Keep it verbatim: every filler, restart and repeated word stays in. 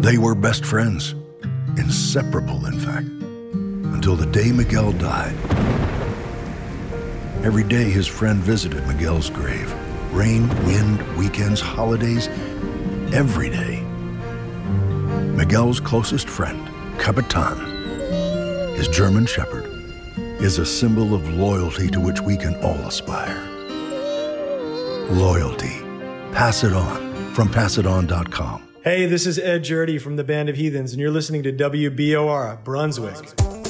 They were best friends, inseparable, in fact, until the day Miguel died. Every day his friend visited Miguel's grave. Rain, wind, weekends, holidays, every day. Miguel's closest friend, Capitan, his German shepherd, is a symbol of loyalty to which we can all aspire. Loyalty. Pass it on from pass it on dot com. Hey, this is Ed Jurdy from the Band of Heathens, and you're listening to W B O R, Brunswick.